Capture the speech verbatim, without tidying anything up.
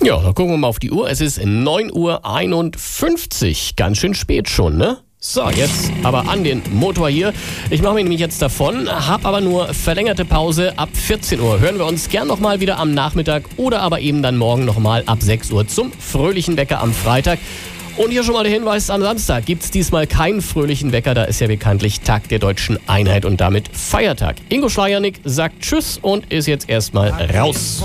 Ja, dann gucken wir mal auf die Uhr. Es ist neun Uhr einundfünfzig. Ganz schön spät schon, ne? So, jetzt aber an den Motor hier. Ich mache mich nämlich jetzt davon, habe aber nur verlängerte Pause ab vierzehn Uhr. Hören wir uns gern nochmal wieder am Nachmittag oder aber eben dann morgen nochmal ab sechs Uhr zum fröhlichen Wecker am Freitag. Und hier schon mal der Hinweis, am Samstag gibt es diesmal keinen fröhlichen Wecker. Da ist ja bekanntlich Tag der Deutschen Einheit und damit Feiertag. Ingo Schleiernick sagt Tschüss und ist jetzt erstmal raus.